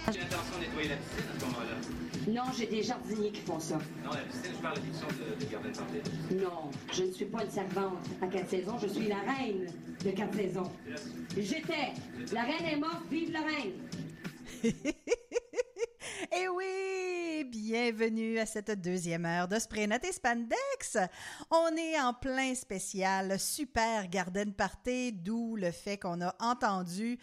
J'ai l'intention de nettoyer la piscine à ce moment-là. Non, j'ai des jardiniers qui font ça. Non, la piscine, je parle de fiction de Garden Party. Non, je ne suis pas une servante à 4 saisons, je suis la reine de 4 saisons. J'étais. La reine est morte, vive la reine! Eh oui, bienvenue à cette deuxième heure de Spraynet et Spandex. On est en plein spécial Super Garden Party, d'où le fait qu'on a entendu